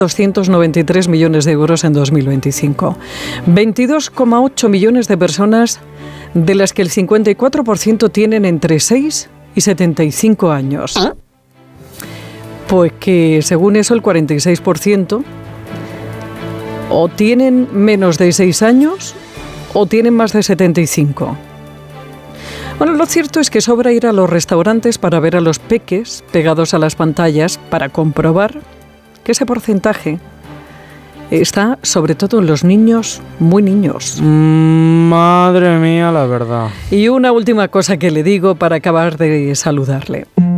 293 millones de euros en 2025. 22,8 millones de personas, de las que el 54% tienen entre 6 y 75 años. Pues que, según eso, el 46% o tienen menos de 6 años o tienen más de 75. Bueno, lo cierto es que sobra ir a los restaurantes para ver a los peques pegados a las pantallas para comprobar que ese porcentaje está sobre todo en los niños, muy niños. Madre mía, la verdad. Y una última cosa que le digo para acabar de saludarle.